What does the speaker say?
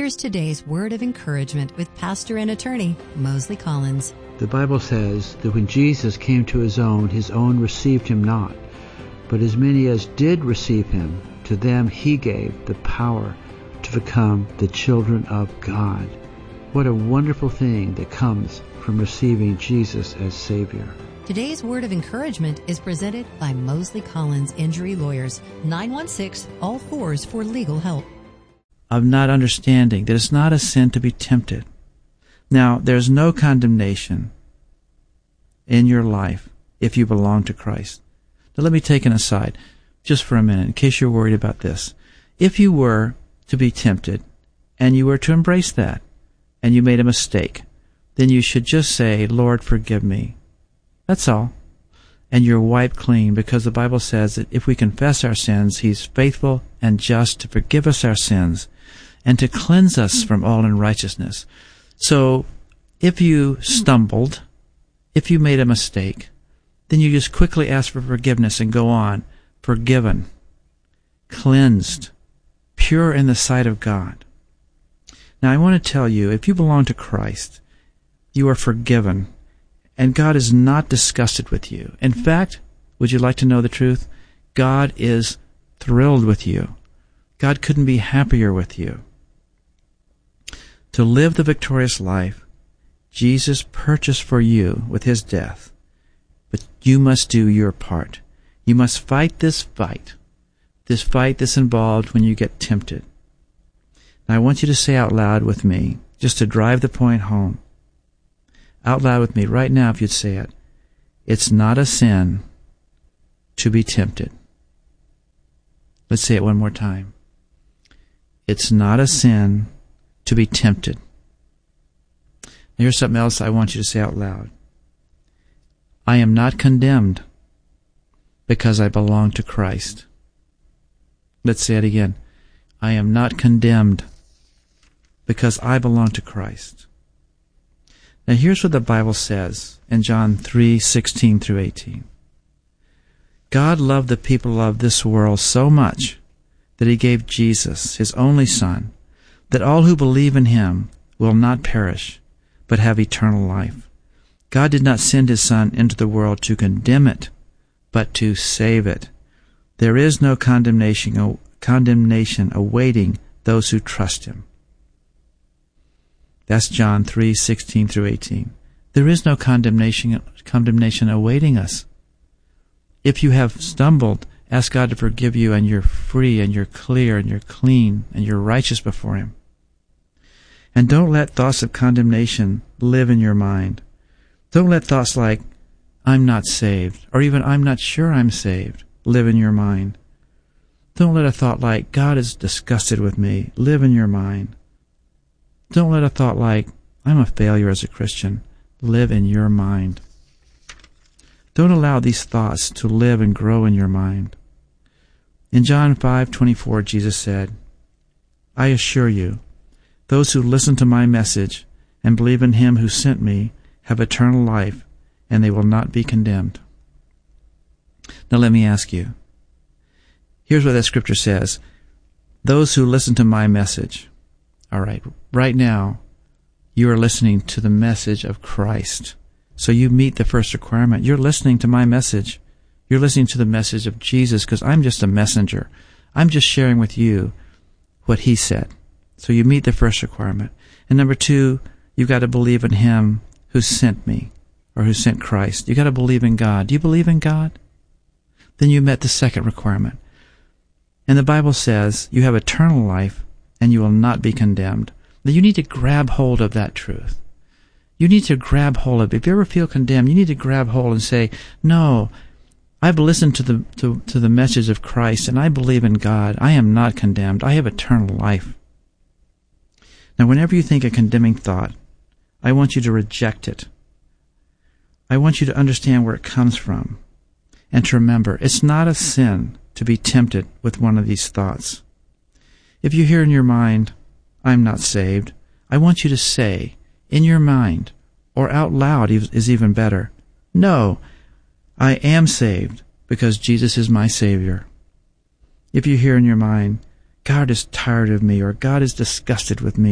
Here's today's word of encouragement with pastor and attorney Mosley Collins. The Bible says that when Jesus came to his own received him not. But as many as did receive him, to them he gave the power to become the children of God. What a wonderful thing that comes from receiving Jesus as Savior. Today's word of encouragement is presented by Mosley Collins Injury Lawyers, 916-ALL-4s for legal help. Of not understanding that it's not a sin to be tempted. Now, there's no condemnation in your life if you belong to Christ. Now, let me take an aside just for a minute, in case you're worried about this. If you were to be tempted, and you were to embrace that, and you made a mistake, then you should just say, Lord, forgive me. That's all. And you're wiped clean, because the Bible says that if we confess our sins, He's faithful and just to forgive us our sins and to cleanse us from all unrighteousness. So if you stumbled, if you made a mistake, then you just quickly ask for forgiveness and go on, forgiven, cleansed, pure in the sight of God. Now I want to tell you, if you belong to Christ, you are forgiven, and God is not disgusted with you. In fact, would you like to know the truth? God is thrilled with you. God couldn't be happier with you. To live the victorious life, Jesus purchased for you with His death. But you must do your part. You must fight this fight that's involved when you get tempted. Now I want you to say out loud with me, just to drive the point home. Out loud with me right now, if you'd say it. It's not a sin to be tempted. Let's say it one more time. It's not a sin to be tempted. Now here's something else I want you to say out loud. I am not condemned because I belong to Christ. Let's say it again. I am not condemned because I belong to Christ. Now here's what the Bible says in John 3:16 through 18. God loved the people of this world so much that He gave Jesus, His only Son, that all who believe in Him will not perish, but have eternal life. God did not send His Son into the world to condemn it, but to save it. There is no condemnation awaiting those who trust Him. That's John 3:16 through 18. There is no condemnation awaiting us. If you have stumbled, ask God to forgive you, and you're free, and you're clear, and you're clean, and you're righteous before Him. And don't let thoughts of condemnation live in your mind. Don't let thoughts like, I'm not saved, or even I'm not sure I'm saved, live in your mind. Don't let a thought like, God is disgusted with me, live in your mind. Don't let a thought like, I'm a failure as a Christian, live in your mind. Don't allow these thoughts to live and grow in your mind. In John 5:24, Jesus said, I assure you, those who listen to my message and believe in Him who sent me have eternal life, and they will not be condemned. Now let me ask you. Here's what that scripture says. Those who listen to my message. All right, right now, you are listening to the message of Christ. So you meet the first requirement. You're listening to my message. You're listening to the message of Jesus, because I'm just a messenger. I'm just sharing with you what He said. So you meet the first requirement. And number two, you've got to believe in Him who sent me, or who sent Christ. You've got to believe in God. Do you believe in God? Then you met the second requirement. And the Bible says you have eternal life, and you will not be condemned. Now you need to grab hold of that truth. You need to grab hold of it. If you ever feel condemned, you need to grab hold and say, no, I've listened to the message of Christ, and I believe in God. I am not condemned. I have eternal life. Now, whenever you think a condemning thought, I want you to reject it. I want you to understand where it comes from, and to remember, it's not a sin to be tempted with one of these thoughts. If you hear in your mind, I'm not saved, I want you to say, in your mind, or out loud is even better, no, I am saved because Jesus is my Savior. If you hear in your mind, God is tired of me, or God is disgusted with me,